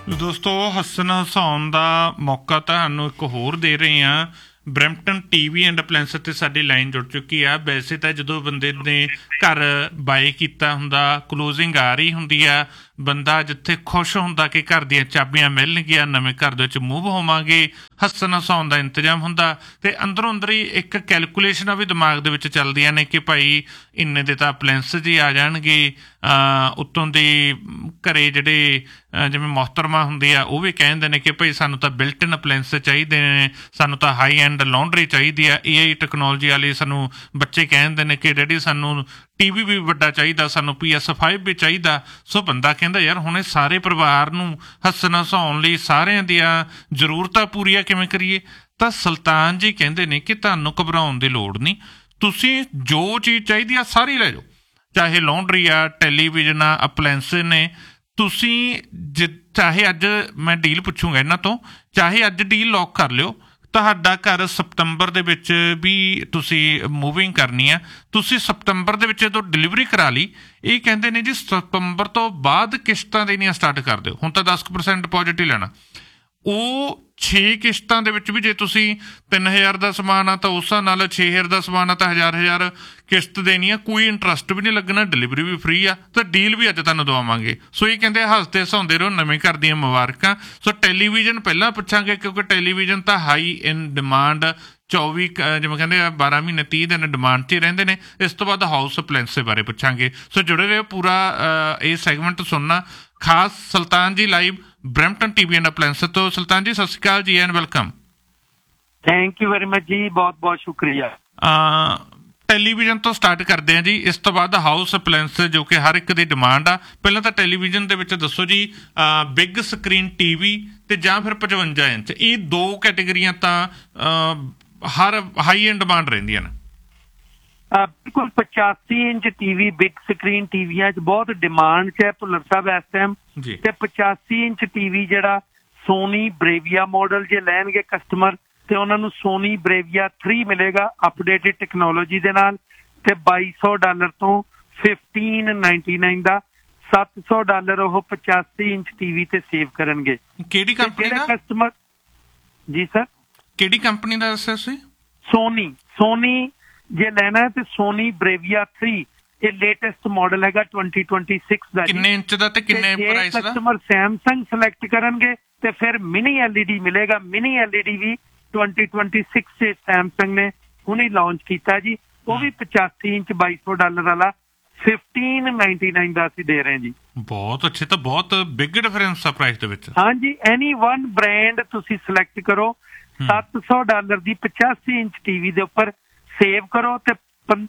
ਦੋਸਤੋ ਹੱਸਣ ਹਸਾਉਣ ਦਾ ਮੌਕਾ ਤੁਹਾਨੂੰ ਇੱਕ ਹੋਰ ਦੇ ਰਹੇ ਹਾਂ। ਬਰੈਂਪਟਨ ਟੀਵੀ ਐਂਡ ਅਪਲਾਇੰਸ ਤੇ ਸਾਡੀ ਲਾਈਨ ਜੁੜ ਚੁੱਕੀ ਆ। ਵੈਸੇ ਤਾਂ ਜਦੋਂ ਬੰਦੇ ਨੇ ਘਰ ਬਾਏ ਕੀਤਾ ਹੁੰਦਾ, ਕਲੋਜ਼ਿੰਗ ਆ ਰਹੀ ਹੁੰਦੀ ਆ, ਬੰਦਾ ਜਿੱਥੇ ਖੁਸ਼ ਹੁੰਦਾ ਕਿ ਘਰ ਦੀਆਂ ਚਾਬੀਆਂ ਮਿਲਣਗੀਆਂ, ਨਵੇਂ ਘਰ ਦੇ ਵਿੱਚ ਮੂਵ ਹੋਵਾਂਗੇ, ਹੱਸਣ ਹਸਾਉਣ ਦਾ ਇੰਤਜ਼ਾਮ ਹੁੰਦਾ ਤੇ ਅੰਦਰੋਂ ਅੰਦਰ ਹੀ ਇੱਕ ਕੈਲਕੂਲੇਸ਼ਨਾਂ ਵੀ ਦਿਮਾਗ ਦੇ ਵਿੱਚ ਚੱਲਦੀਆਂ ਨੇ ਕਿ ਭਾਈ ਇੰਨੇ ਦੇ ਤਾਂ ਅਪਲਾਇੰਸ ਜੀ ਆ ਜਾਣਗੇ, ਉੱਤੋਂ ਦੀ ਘਰੇ ਜਿਹੜੇ ਜਿਵੇਂ ਮੁਹਤਰਮਾ ਹੁੰਦੀ ਆ ਉਹ ਵੀ ਕਹਿੰਦੇ ਨੇ ਕਿ ਭਾਈ ਸਾਨੂੰ ਤਾਂ ਬਿਲਟ ਇਨ ਅਪਲਾਇੰਸ ਚਾਹੀਦੇ ਨੇ, ਸਾਨੂੰ ਤਾਂ ਹਾਈ ਐਂਡ ਲਾਂਡਰੀ ਚਾਹੀਦੀ ਆ, AI ਟੈਕਨੋਲੋਜੀ ਵਾਲੇ ਸਾਨੂੰ ਬੱਚੇ ਕਹਿੰਦੇ ਨੇ ਕਿ ਡੈਡੀ ਸਾਨੂੰ TV ਵੀ ਵੱਡਾ ਚਾਹੀਦਾ, ਸਾਨੂੰ PS5 ਵੀ ਚਾਹੀਦਾ। ਸੋ ਬੰਦਾ ਕਹਿੰਦਾ ਯਾਰ ਹੁਣ ਇਹ ਸਾਰੇ ਪਰਿਵਾਰ ਨੂੰ ਹੱਸਣ ਹਸਾਉਣ ਲਈ ਸਾਰਿਆਂ ਦੀਆਂ ਜ਼ਰੂਰਤਾਂ ਪੂਰੀਆਂ ਕਿਵੇਂ ਕਰੀਏ? ਤਾਂ ਸੁਲਤਾਨ ਜੀ ਕਹਿੰਦੇ ਨੇ ਕਿ ਤੁਹਾਨੂੰ ਘਬਰਾਉਣ ਦੀ ਲੋੜ ਨਹੀਂ, ਤੁਸੀਂ ਜੋ ਚੀਜ਼ ਚਾਹੀਦੀ ਆ ਸਾਰੀ ਲੈ ਜਾਓ, ਚਾਹੇ ਲਾਂਡਰੀ ਆ, ਟੈਲੀਵਿਜ਼ਨ ਆ, ਅਪਲਾਇੰਸ ਨੇ। ਤੁਸੀਂ ਚਾਹੇ ਅੱਜ ਮੈਂ ਡੀਲ ਪੁੱਛੂੰਗਾ ਇਹਨਾਂ ਤੋਂ, ਚਾਹੇ ਅੱਜ ਡੀਲ ਲੌਕ ਕਰ ਲਿਓ, ਤੁਹਾਡਾ ਘਰ ਸਤੰਬਰ ਦੇ ਵਿੱਚ ਵੀ ਤੁਸੀਂ ਮੂਵਿੰਗ ਕਰਨੀ ਆ, ਤੁਸੀਂ ਸਤੰਬਰ ਦੇ ਵਿੱਚ ਜਦੋਂ ਡਿਲੀਵਰੀ ਕਰਾ ਲਈ, ਇਹ ਕਹਿੰਦੇ ਨੇ ਜੀ ਸਤੰਬਰ ਤੋਂ ਬਾਅਦ ਕਿਸ਼ਤਾਂ ਦੇਣੀਆਂ ਸਟਾਰਟ ਕਰ ਦਿਓ। ਹੁਣ ਤਾਂ 10% ਡਿਪੋਜ਼ਿਟ ਹੀ ਲੈਣਾ। ਉਹ 6 ਕਿਸ਼ਤਾਂ ਦੇ ਵਿੱਚ ਵੀ ਜੇ ਤੁਸੀਂ 3000 ਦਾ ਸਮਾਨ ਆ ਤਾਂ ਉਸ ਹਿਸਾਬ ਨਾਲ 6000 ਦਾ ਸਮਾਨ ਆ ਤਾਂ 1000 ਕਿਸ਼ਤ ਦੇਣੀ ਆ, ਕੋਈ ਇੰਟਰਸਟ ਵੀ ਨਹੀਂ ਲੱਗਣਾ, ਡਿਲੀਵਰੀ ਵੀ ਫ੍ਰੀ ਆ, ਤਾਂ ਡੀਲ ਵੀ ਅੱਜ ਤੁਹਾਨੂੰ ਦਵਾਵਾਂਗੇ। ਸੋ ਇਹ ਕਹਿੰਦੇ ਹੱਸਦੇ ਹਸਾਉਂਦੇ ਰਹੋ, ਨਵੇਂ ਘਰ ਦੀਆਂ ਮੁਬਾਰਕਾਂ। ਸੋ ਟੈਲੀਵਿਜ਼ਨ ਪਹਿਲਾਂ ਪੁੱਛਾਂਗੇ ਕਿਉਂਕਿ ਟੈਲੀਵਿਜ਼ਨ ਤਾਂ ਹਾਈ ਇਨ ਡਿਮਾਂਡ, 24 ਜਿਵੇਂ ਕਹਿੰਦੇ ਆ 12 ਮਹੀਨੇ 30 ਦਿਨ ਡਿਮਾਂਡ 'ਚ ਹੀ ਰਹਿੰਦੇ ਨੇ। ਇਸ ਤੋਂ ਬਾਅਦ ਹਾਊਸ ਅਪਲਾਇੰਸ ਦੇ ਬਾਰੇ ਪੁੱਛਾਂਗੇ। ਸੋ ਜੁੜੇ ਰਹੋ, ਪੂਰਾ ਇਹ ਸੈਗਮੈਂਟ ਸੁਣਨਾ। ਖਾਸ ਸੁਲਤਾਨ ਜੀ live Brampton TV and appliance ਤੋਂ। ਸੁਲਤਾਨ ਜੀ ਸਤਿ ਸ਼੍ਰੀ ਅਕਾਲ ਜੀ and welcome. Thank you very much ਜੀ, ਬਹੁਤ ਬਹੁਤ ਸ਼ੁਕਰੀਆ। ਟੈਲੀਵਿਜ਼ਨ ਤੋਂ ਸਟਾਰਟ ਕਰਦੇ ਹਾਂ ਜੀ, ਇਸ ਤੋਂ ਬਾਅਦ ਹਾਊਸ ਅਪਲਾਇੰਸ ਜੋ ਕਿ ਹਰ ਇੱਕ ਦੀ ਡਿਮਾਂਡ ਆ। ਪਹਿਲਾਂ ਤਾਂ ਟੈਲੀਵਿਜ਼ਨ ਦੇ ਵਿੱਚ ਦੱਸੋ ਜੀ, ਬਿਗ ਸਕਰੀਨ TV ਤੇ ਜਾਂ ਫਿਰ 55 ਇੰਚ, ਇਹ ਦੋ ਕੈਟੇਗਰੀਆਂ ਤਾਂ ਹਰ ਹਾਈ ਐਂਡ ਡਿਮਾਂਡ ਰਹਿੰਦੀਆਂ ਨੇ। ਬਿਲਕੁਲ 85 ਇੰਚ TV ਬਿਗ ਸਕਰੀਨ ਟੀਵੀਆਂ 'ਚ ਬਹੁਤ ਡਿਮਾਂਡ 'ਚ ਹੈ ਭੁੱਲਰ ਸਾਹਿਬ ਇਸ ਟਾਈਮ। ਤੇ 85 ਇੰਚ TV ਜਿਹੜਾ ਸੋਨੀ ਬਰੇਵੀਆ ਮਾਡਲ ਜੇ ਲੈਣਗੇ ਕਸਟਮਰ ਤੇ ਉਹਨਾਂ ਨੂੰ ਸੋਨੀ ਬਰੇਵੀਆ 3 ਮਿਲੇਗਾ ਅਪਡੇਟਡ ਟੈਕਨੋਲੋਜੀ ਦੇ ਨਾਲ, ਤੇ $2200 ਤੋਂ 1599 ਦਾ $700 ਉਹ 85 ਇੰਚ TV ਤੇ ਸੇਵ ਕਰਨਗੇ। ਕਿਹੜੀ ਕੰਪਨੀ ਦਾ ਕਸਟਮਰ? ਜੀ ਸਰ, ਕਿਹੜੀ ਕੰਪਨੀ ਦਾ ਦੱਸਿਆ ਸੀ? ਸੋਨੀ ਜੇ ਲੈਣਾ ਹੈ ਤੇ ਸੋਨੀ ਬਰੇਵੀਆ 3, ਇਹ ਲੇਟੈਸਟ ਮਾਡਲ ਹੈਗਾ 2026 ਦਾ। ਕਿੰਨੇ ਇੰਚ ਦਾ ਤੇ ਕਿੰਨੇ ਪ੍ਰਾਈਸ ਦਾ? ਕਸਟਮਰ ਸੈਮਸੰਗ ਸਿਲੈਕਟ ਕਰਨਗੇ ਤੇ ਫਿਰ ਮਿਨੀ LED ਮਿਲੇਗਾ। ਮਿਨੀ LED ਵੀ 2026 'ਚ ਸੈਮਸੰਗ ਨੇ ਹੁਣੇ ਲਾਂਚ ਕੀਤਾ ਜੀ, ਉਹ ਵੀ 85 ਇੰਚ $2200 ਵਾਲਾ 1599 ਦਾ ਅਸੀਂ ਦੇ ਰਹੇ ਜੀ। ਬਹੁਤ ਅੱਛੇ, ਤਾਂ ਬਹੁਤ ਬਿਗ ਡਿਫਰੈਂਸ ਆ ਪ੍ਰਾਈਸ ਦੇ ਵਿੱਚ। ਹਾਂਜੀ, ਐਨੀ ਵਨ ਬ੍ਰਾਂਡ ਤੁਸੀਂ ਸਿਲੈਕਟ ਕਰੋ, $700 ਦੀ 85 ਇੰਚ TV ਦੇ ਉੱਪਰ ਸੇਵ ਕਰੋ ਤੇ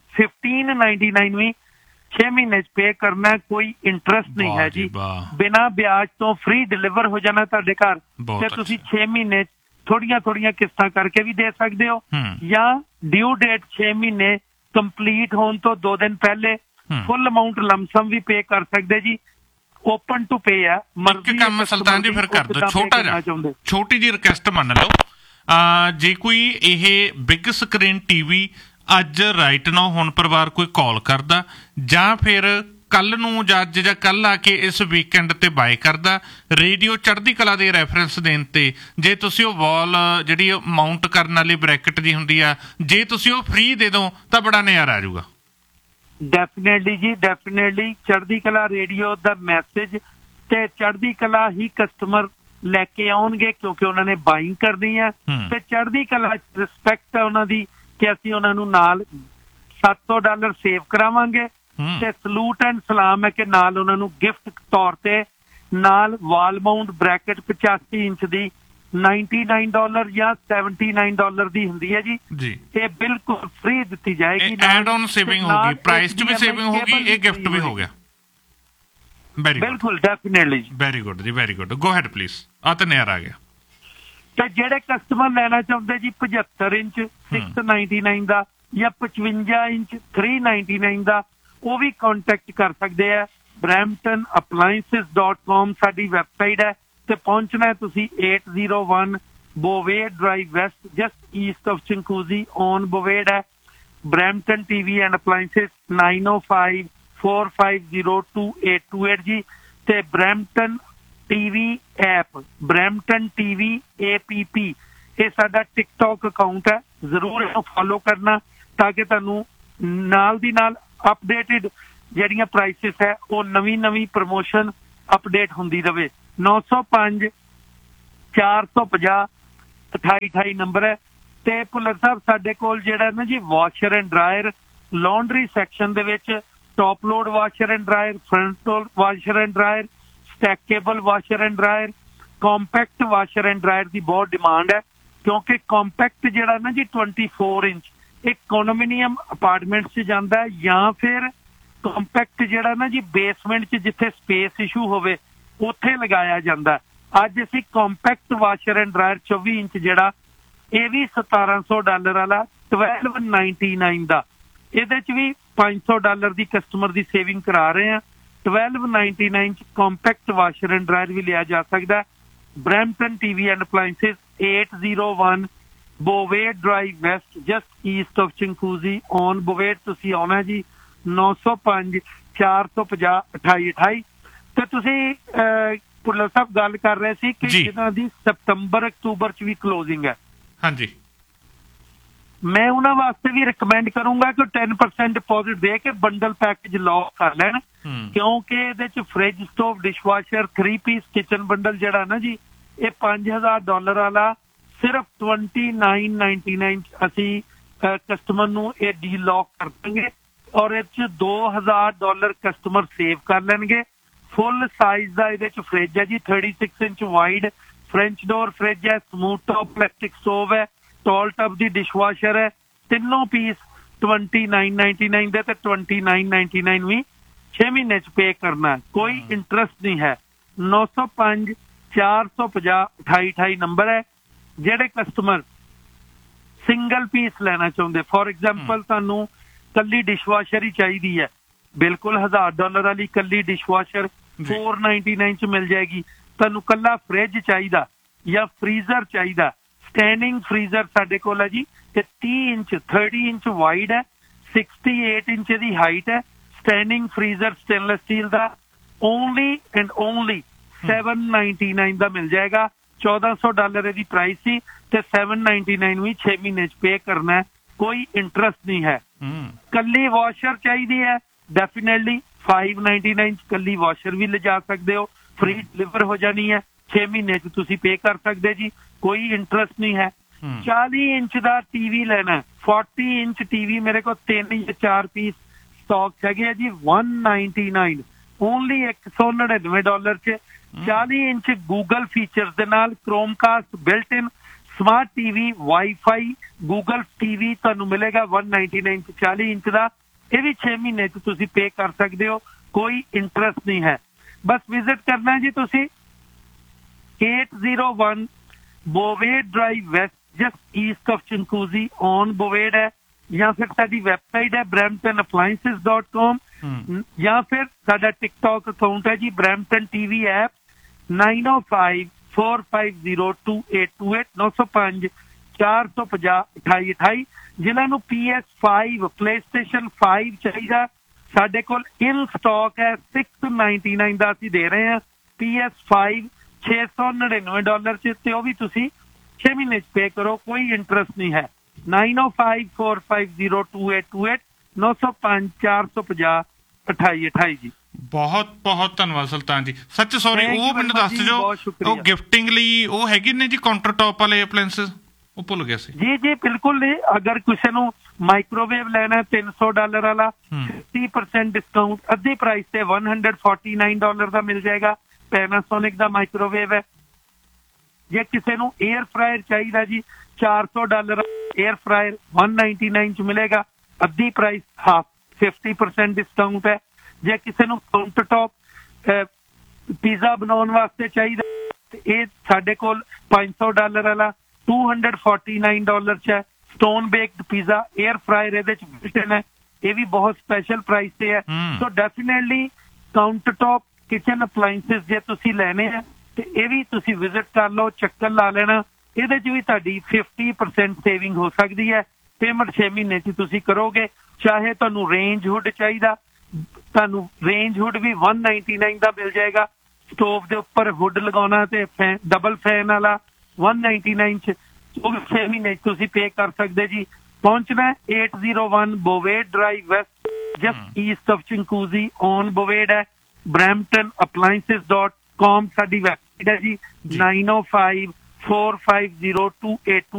1599 ਵੀ 6 ਮਹੀਨੇ 'ਚ ਪੇ ਕਰਨਾ, ਕੋਈ ਇੰਟਰਸਟ ਨਹੀਂ ਹੈ ਜੀ, ਬਿਨਾਂ ਵਿਆਜ ਤੋਂ ਫ੍ਰੀ ਡਿਲੀਵਰ ਹੋ ਜਾਣਾ ਤੁਹਾਡੇ ਘਰ। ਤੇ ਤੁਸੀਂ 6 ਮਹੀਨੇ ਥੋੜੀਆਂ ਕਿਸ਼ਤਾਂ ਕਰਕੇ ਵੀ ਦੇ ਸਕਦੇ ਹੋ, ਜਾਂ ਡਿਊ ਡੇਟ 6 ਮਹੀਨੇ ਕੰਪਲੀਟ ਹੋਣ ਤੋਂ 2 ਦਿਨ ਪਹਿਲੇ ਫੁੱਲ ਅਮਾਊਂਟ ਲਮਸਮ ਵੀ ਪੇ ਕਰ ਸਕਦੇ ਜੀ। ਓਪਨ ਟੂ ਪੇ ਆ। ਇੱਕ ਕੰਮ ਸੁਲਤਾਨ ਜੀ ਫਿਰ ਕਰ ਦਿਓ, ਛੋਟਾ ਜਿਹਾ, ਛੋਟੀ ਜਿਹੀ ਰਿਕਵੈਸਟ ਮੰਨ ਲਓ। ਜੇ ਕੋਈ ਇਹ ਬਿਗ ਸਕਰੀਨ TV ਅੱਜ ਰਾਈਟ ਨਾਓ ਹੁਣ ਪਰਿਵਾਰ ਕੋਈ ਕਾਲ ਕਰਦਾ, ਜਾਂ ਫਿਰ ਕੱਲ ਨੂੰ ਜਾਂ ਅੱਜ ਜਾਂ ਕੱਲ ਆ ਕੇ ਇਸ ਵੀਕਐਂਡ ਤੇ ਬਾਏ ਕਰਦਾ, ਰੇਡੀਓ ਚੜ੍ਹਦੀ ਕਲਾ ਦੇ ਰੈਫਰੈਂਸ ਦੇਣ ਤੇ ਜੇ ਤੁਸੀਂ ਉਹ ਵਾਲ ਜਿਹੜੀ ਮਾਊਂਟ ਕਰਨ ਵਾਲੀ ਬ੍ਰੈਕਟ ਦੀ ਹੁੰਦੀ ਆ, ਜੇ ਤੁਸੀਂ ਉਹ ਫ੍ਰੀ ਦੇ ਦਿਓ ਤਾਂ ਬੜਾ ਨਜ਼ਾਰਾ ਆ ਜਾਊਗਾ। ਡੈਫੀਨੇਟਲੀ ਜੀ, ਡੈਫੀਨੇਟਲੀ। ਚੜ੍ਹਦੀ ਕਲਾ ਰੇਡੀਓ ਦਾ ਮੈਸੇਜ ਤੇ ਚੜ੍ਹਦੀ ਕਲਾ ਹੀ ਕਸਟਮਰ ਲੈ ਕੇ ਆਉਣਗੇ ਕਿਉਂਕਿ ਉਹਨਾਂ ਨੇ ਬਾਇੰਗ ਕਰਨੀ ਆ, ਤੇ ਚੜ੍ਹਦੀ ਕਲਾ ਰਿਸਪੈਕਟ ਹੈ ਉਹਨਾਂ ਦੀ ਕਿ ਅਸੀਂ ਉਹਨਾਂ ਨੂੰ ਨਾਲ $700 ਸੇਵ ਕਰਾਵਾਂਗੇ, ਤੇ ਸਲੂਟ ਐਂਡ ਸਲਾਮ ਹੈ ਕਿ ਨਾਲ ਉਹਨਾਂ ਨੂੰ ਗਿਫਟ ਤੌਰ ਤੇ ਨਾਲ ਵਾਲ ਮਾਊਂਟ ਬ੍ਰੈਕਟ 85 ਇੰਚ ਦੀ $99 ਜਾਂ $79 ਦੀ ਹੁੰਦੀ ਹੈ ਜੀ। ਇਹ ਬਿਲਕੁਲ ਫ੍ਰੀ ਦਿੱਤੀ ਜਾਏਗੀ। ਐਡ ਔਨ ਸੇਵਿੰਗ ਹੋਗੀ, ਪ੍ਰਾਈਸ 'ਚ ਵੀ ਸੇਵਿੰਗ ਹੋਗੀ, ਇਹ ਗਿਫਟ ਵੀ ਹੋ ਗਿਆ। ਬਿਲਕੁਲ, ਡੈਫੀਨੇਟਲੀ। ਵੈਰੀ ਗੁੱਡ ਜੀ, very good. Go ahead please. ਆ ਤਾਂ ਨਜ਼ਾਰਾ ਆ ਗਿਆ। ਤੇ ਜਿਹੜੇ ਕਸਟਮਰ ਲੈਣਾ ਚਾਹੁੰਦੇ ਜੀ 75 ਇੰਚ 699 ਦਾ ਜਾਂ 55 ਇੰਚ 399 ਦਾ, ਉਹ ਵੀ ਕੰਟੈਕਟ ਕਰ ਸਕਦੇ ਆ। bramptonappliances.com ਸਾਡੀ ਵੈਬਸਾਈਟ ਹੈ, ਤੇ ਪਹੁੰਚਣਾ ਤੁਸੀਂ 801 ਬੋਵੇਡ drive West, just East of ਚਿੰਕੂਜ਼ੀ on ਬੋਵੇਡ ਹੈ। ਬਰੈਂਪਟਨ TV ਐਂਡ ਅਪਲਾਇੰਸਿਸ 905-450-2828 ਜੀ, ਤੇ Brampton TV app, Brampton TV APP, ਇਹ ਸਾਡਾ ਟਿਕਟੌਕ ਅਕਾਊਂਟ ਹੈ। ਜ਼ਰੂਰ ਇਹਨੂੰ ਫੋਲੋ ਕਰਨਾ ਤਾਂ ਕਿ ਤੁਹਾਨੂੰ ਨਾਲ ਦੀ ਨਾਲ ਅਪਡੇਟਡ ਜਿਹੜੀਆਂ ਪ੍ਰਾਈਸਿਸ ਹੈ ਉਹ ਨਵੀਂ ਪ੍ਰਮੋਸ਼ਨ ਅਪਡੇਟ ਹੁੰਦੀ ਰਵੇ। 905 450 2828 ਨੰਬਰ ਹੈ। ਤੇ ਭੁੱਲਰ ਸਾਹਿਬ ਸਾਡੇ ਕੋਲ ਜਿਹੜਾ ਨਾ ਜੀ washer and dryer, laundry section ਦੇ ਵਿੱਚ top load washer and dryer, front load washer and dryer, ਸਟੈਕੇਬਲ washer and dryer, compact washer and dryer ਦੀ ਬਹੁਤ ਡਿਮਾਂਡ ਹੈ ਕਿਉਂਕਿ ਕੰਪੈਕਟ ਜਿਹੜਾ ਨਾ ਜੀ 24 ਇੰਚ ਇੱਕ ਕਨਡੋਮੀਨੀਅਮ ਅਪਾਰਟਮੈਂਟ 'ਚ ਜਾਂਦਾ ਹੈ ਜਾਂ ਫਿਰ ਕੰਪੈਕਟ ਜਿਹੜਾ ਨਾ ਜੀ ਬੇਸਮੈਂਟ 'ਚ ਜਿੱਥੇ ਸਪੇਸ ਇਸ਼ੂ ਹੋਵੇ ਉੱਥੇ ਲਗਾਇਆ ਜਾਂਦਾ। ਅੱਜ ਅਸੀਂ compact washer and dryer 24 inch ਜਿਹੜਾ ਇਹ ਵੀ $1700 ਵਾਲਾ 1299 ਦਾ, ਇਹਦੇ 'ਚ ਵੀ $500 ਦੀ ਕਸਟਮਰ ਦੀ ਸੇਵਿੰਗ ਕਰਾ ਰਹੇ ਆ। 1299 ਚ ਕੰਪੈਕਟ ਵਾਸ਼ਰ ਐਂਡ ਡਰਾਇਰ ਵੀ ਲਿਆ ਜਾ ਸਕਦਾ। Brampton TV and ਅਪਲਾਈਐਂਸਿਸ 801 ਬੋਵੇਟ drive West just East of ਚਿੰਕੂਜ਼ੀ on ਬੋਵੇਟ। ਤੁਸੀਂ ਆਉਣਾ ਜੀ 905 450 2828। ਤੇ ਤੁਸੀਂ ਭੁੱਲਰ ਸਾਹਿਬ ਗੱਲ ਕਰ ਰਹੇ ਸੀ ਕਿ ਜਿਹਨਾਂ ਦੀ ਸਤੰਬਰ ਅਕਤੂਬਰ ਚ ਵੀ ਕਲੋਜ਼ਿੰਗ ਹੈ। ਹਾਂਜੀ, ਮੈਂ ਉਹਨਾਂ ਵਾਸਤੇ ਵੀ ਰਿਕਮੈਂਡ ਕਰੂੰਗਾ ਕਿ 10% ਡਿਪੋਜ਼ਿਟ ਦੇ ਕੇ ਬੰਡਲ ਪੈਕੇਜ ਲੌਕ ਕਰ ਲੈਣ ਕਿਉਂਕਿ ਇਹਦੇ ਚ fridge, stove, dishwasher, 3 piece kitchen bundle ਜਿਹੜਾ ਨਾ ਜੀ ਇਹ $5000 ਵਾਲਾ ਸਿਰਫ 2999 ਅਸੀਂ ਕਸਟਮਰ ਨੂੰ ਇਹ ਡੀਲ ਲੌਕ ਕਰ ਦਾਂਗੇ ਔਰ ਇਹ ਚ $2000 ਕਸਟਮਰ ਸੇਵ ਕਰ ਲੈਣਗੇ। ਫੁੱਲ ਸਾਈਜ਼ ਦਾ ਇਹਦੇ ਚ ਫ੍ਰਿਜ ਹੈ ਜੀ, 36 inch wide French door fridge ਹੈ, ਸਮੂਥ ਟੌਪ ਇਲੈਕਟ੍ਰਿਕ ਸਟੋਵ ਹੈ, ਟੌਲ ਟਬ ਦੀ ਡਿਸ਼ਵਾਸ਼ਰ ਹੈ। ਤਿੰਨੋਂ ਪੀਸ 2999 ਦੇ ਤੇ 2999 ਵੀ 6 ਮਹੀਨੇ ਚ ਪੇ ਕਰਨਾ ਹੈ, ਕੋਈ ਇੰਟਰਸਟ ਨਹੀਂ ਹੈ। 905 450 2828 ਨੰਬਰ ਹੈ। ਜਿਹੜੇ ਕਸਟਮਰ ਸਿੰਗਲ ਪੀਸ ਲੈਣਾ ਚਾਹੁੰਦੇ, ਫॉर ਐਗਜ਼ਾਮਪਲ ਤੁਹਾਨੂੰ ਕੱਲੀ ਡਿਸ਼ਵਾਸ਼ਰ ਹੀ ਚਾਹੀਦੀ ਹੈ, ਬਿਲਕੁਲ $1000 ਵਾਲੀ ਕੱਲੀ ਡਿਸ਼ਵਾਸ਼ਰ 499 ਚ ਮਿਲ ਜਾਏਗੀ। ਤੁਹਾਨੂੰ ਕੱਲਾ ਫ੍ਰਿਜ ਚਾਹੀਦਾ ਜਾਂ ਫ੍ਰੀਜ਼ਰ ਚਾਹੀਦਾ, ਸਟੈਂਡਿੰਗ ਫ੍ਰੀਜ਼ਰ ਸਾਡੇ ਕੋਲ ਹੈ ਜੀ ਤੇ 30 ਇੰਚ ਵਾਈਡ ਹੈ, 68 ਇੰਚ ਦੀ ਹਾਈਟ ਹੈ। Standing freezer stainless steel the only and only $799 ਦਾ ਮਿਲ ਜਾਏਗਾ। $1400 ਇਹਦੀ ਪ੍ਰਾਈਸ ਸੀ ਤੇ $799 ਵੀ 6 ਮਹੀਨੇ ਚ ਪੇ ਕਰਨਾ ਹੈ, ਕੋਈ ਇੰਟਰਸਟ ਨਹੀਂ ਹੈ। ਕੱਲੀ ਵਾਸ਼ਰ ਚਾਹੀਦੀ ਹੈ, ਡੈਫੀਨੇਟਲੀ $599 ਚ ਕੱਲੀ ਵਾਸ਼ਰ ਵੀ ਲਿਜਾ ਸਕਦੇ ਹੋ, ਫ੍ਰੀ ਡਿਲੀਵਰ ਹੋ ਜਾਣੀ ਹੈ, 6 ਮਹੀਨੇ ਚ ਤੁਸੀਂ ਪੇ ਕਰ ਸਕਦੇ ਜੀ, ਕੋਈ ਇੰਟਰਸਟ ਨਹੀਂ ਹੈ। 40 ਇੰਚ ਦਾ TV ਲੈਣਾ, 40 ਇੰਚ TV ਮੇਰੇ ਕੋਲ 3 ਜਾਂ 4 ਪੀਸ ਸਟਾਕ ਹੈਗੇ ਆ ਜੀ, $199 ਓਨਲੀ $199 ਚ 40 ਇੰਚ ਗੂਗਲ ਫੀਚਰਸ ਦੇ ਨਾਲ, ਕ੍ਰੋਮਕਾਸਟ ਬਿਲਟ ਇਨ, smart TV, wifi, Google TV ਤੁਹਾਨੂੰ ਮਿਲੇਗਾ $199 ਚ 40 ਇੰਚ ਦਾ। ਇਹ ਵੀ 6 ਮਹੀਨੇ ਚ ਤੁਸੀਂ ਪੇ ਕਰ ਸਕਦੇ ਹੋ, ਕੋਈ ਇੰਟਰਸਟ ਨਹੀਂ ਹੈ। ਬਸ ਵਿਜ਼ਿਟ ਕਰਨਾ ਜੀ ਤੁਸੀਂ 801 ਬੋਵੇਟ drive West just East of ਚਿੰਕੂਜ਼ੀ on ਬੋਵੇਟ ਹੈ, ਜਾਂ ਫਿਰ ਸਾਡੀ ਵੈਬਸਾਈਟ ਹੈ bramptonappliances.com, ਜਾਂ ਫਿਰ ਸਾਡਾ ਟਿਕਟੌਕ ਅਕਾਊਂਟ ਹੈ ਜੀ ਬਰੈਂਪਟਨ TV ਐਪ 905 450 2828 905 450 2828। ਜਿਨ੍ਹਾਂ ਨੂੰ PS5 PlayStation 5 ਚਾਹੀਦਾ ਸਾਡੇ ਕੋਲ ਇਨ ਸਟਾਕ ਹੈ, $699 ਦਾ ਅਸੀਂ ਦੇ ਰਹੇ ਹਾਂ। PS5 $699 ਚ ਤੇ ਉਹ ਵੀ ਤੁਸੀਂ 6 ਮਹੀਨੇ ਚ ਪੇ ਕਰੋ, ਕੋਈ ਇੰਟਰਸਟ ਨਹੀਂ ਹੈ। 905 450 2828 905 450 2828 ਜੀ। ਬਹੁਤ ਬਹੁਤ ਧੰਨਵਾਦ ਸੁਲਤਾਨ ਜੀ। ਸੱਚ ਸੌਰੀ, ਉਹ ਮੈਨੂੰ ਦੱਸ ਦਿਓ ਉਹ ਗਿਫਟਿੰਗ ਲਈ ਉਹ ਹੈਗੇ ਨੇ ਜੀ ਕਾਊਂਟਰ ਟੌਪ ਵਾਲੇ ਅਪਲਾਇੰਸਸ, ਉਹ ਭੁੱਲ ਗਿਆ ਸੀ। ਜੀ ਜੀ ਬਿਲਕੁਲ ਨਹੀਂ, ਅਗਰ ਕਿਸੇ ਨੂੰ ਮਾਈਕ੍ਰੋਵੇਵ ਲੈਣਾ $300 ਵਾਲਾ 50% ਡਿਸਕਾਊਂਟ, ਅੱਧੀ ਪ੍ਰਾਈਸ ਤੇ $149 ਦਾ ਮਿਲ ਜਾਏਗਾ। ਪੈਨਾਸੋਨਿਕ ਦਾ ਮਾਈਕ੍ਰੋਵੇਵ ਹੈ। ਜੇ ਕਿਸੇ ਨੂੰ 에ਅਰ ਫਰਾਇਰ ਚਾਹੀਦਾ ਜੀ $400 에ਅਰ ਫਰਾਇਰ $199 ਚ ਮਿਲੇਗਾ, ਅੱਧੀ ਪ੍ਰਾਈਸ ਹਾਫ 50% ਡਿਸਕਾਊਂਟ ਹੈ। ਜੇ ਕਿਸੇ ਨੂੰ ਕਾਊਂਟਰ ਟੌਪ ਪੀਜ਼ਾ ਬਣਾਉਣ ਵਾਸਤੇ ਚਾਹੀਦਾ ਤੇ ਇਹ ਸਾਡੇ ਕੋਲ $500 ਵਾਲਾ $249 ਚ ਹੈ। Stone baked pizza air fryer ਇਹਦੇ ਚ ਬਿਲਟ-ਇਨ ਹੈ, ਇਹ ਵੀ ਬਹੁਤ ਸਪੈਸ਼ਲ ਪ੍ਰਾਈਸ ਤੇ ਹੈ। ਸੋ definitely counter top kitchen appliances ਜੇ ਤੁਸੀਂ ਲੈਣੇ ਆ ਤੇ ਇਹ ਵੀ ਤੁਸੀਂ ਵਿਜ਼ਿਟ ਕਰ ਲਓ, ਚੱਕਰ ਲਾ ਲੈਣਾ। ਇਹਦੇ ਚ ਵੀ ਤੁਹਾਡੀ 50% ਸੇਵਿੰਗ ਹੋ ਸਕਦੀ ਹੈ। ਪੇਮੈਂਟ 6 ਮਹੀਨੇ ਚ ਤੁਸੀਂ ਕਰੋਗੇ। ਚਾਹੇ ਤੁਹਾਨੂੰ ਰੇਂਜ ਹੁੱਡ ਚਾਹੀਦਾ, ਤੁਹਾਨੂੰ ਰੇਂਜ ਹੁੱਡ ਵੀ $199 ਦਾ ਮਿਲ ਜਾਏਗਾ। ਸਟੋਵ ਦੇ ਉੱਪਰ ਹੁੱਡ ਲਗਾਉਣਾ ਤੇ ਡਬਲ ਫੈਨ ਵਾਲਾ 199 ਚ, ਉਹ ਵੀ 6 ਮਹੀਨੇ ਤੁਸੀਂ ਪੇ ਕਰ ਸਕਦੇ ਜੀ। ਪਹੁੰਚਣਾ 801 ਬੋਵੇਡ drive West, just East of ਚਿੰਕੂਜ਼ੀ on ਬੋਵੇਡ ਹੈ। bramptonappliances.com ਸਾਡੀ ਵੈਬਸਾਈਟ ਹੈ ਜੀ। 90545028